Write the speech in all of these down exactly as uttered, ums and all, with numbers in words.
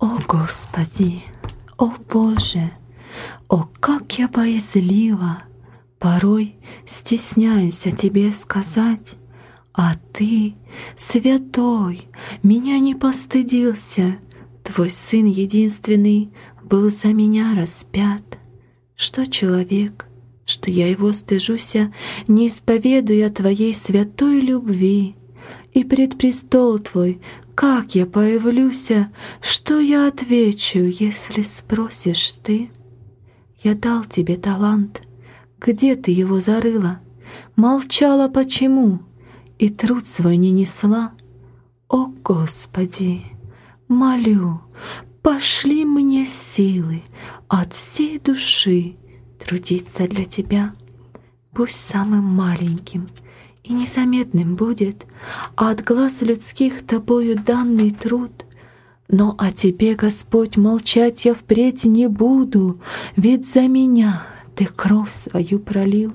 О Господи, о Боже, о, как я боязлива, порой стесняюсь о Тебе сказать, а Ты, святой, меня не постыдился, Твой Сын единственный был за меня распят. Что человек, что я его стыжуся, не исповедуя Твоей святой любви, и пред престол Твой, как я появлюся, что я отвечу, если спросишь Ты? Я дал Тебе талант, где Ты его зарыла? Молчала почему и труд свой не несла? О Господи, молю, пошли мне силы от всей души трудиться для Тебя. Пусть самым маленьким и незаметным будет от глаз людских Тобою данный труд, но о Тебе, Господь, молчать я впредь не буду, ведь за меня Ты кровь свою пролил.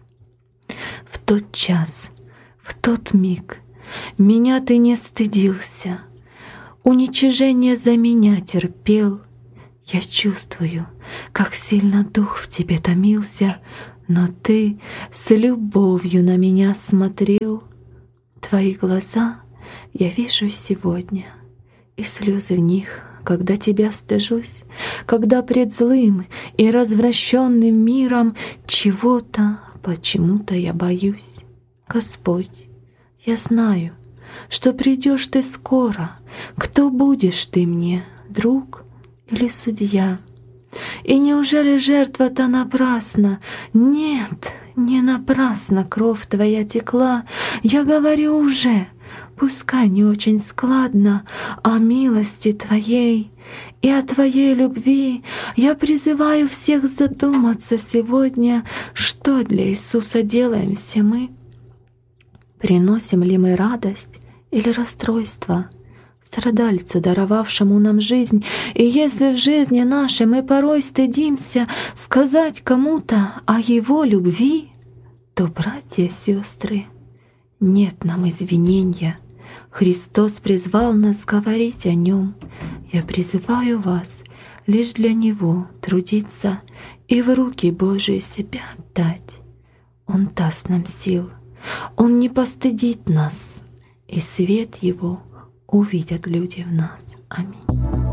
В тот час, в тот миг меня Ты не стыдился, уничижение за меня терпел. Я чувствую, как сильно дух в Тебе томился, но Ты с любовью на меня смотрел. Твои глаза я вижу сегодня, и слезы в них, когда Тебя стыжусь, когда пред злым и развращенным миром чего-то, почему-то я боюсь. Господь, я знаю, что придешь Ты скоро. Кто будешь Ты мне, друг или судья? И неужели жертва-то напрасна? Нет, не напрасно кровь Твоя текла. Я говорю уже, пускай не очень складно, о милости Твоей и о Твоей любви. Я призываю всех задуматься сегодня, что для Иисуса делаем все мы. Приносим ли мы радость или расстройство страдальцу, даровавшему нам жизнь? И если в жизни нашей мы порой стыдимся сказать кому-то о Его любви, то, братья и сестры, нет нам извинения. Христос призвал нас говорить о Нем. Я призываю вас лишь для Него трудиться и в руки Божии себя отдать. Он даст нам сил, Он не постыдит нас, и свет Его увидят люди в нас. Аминь.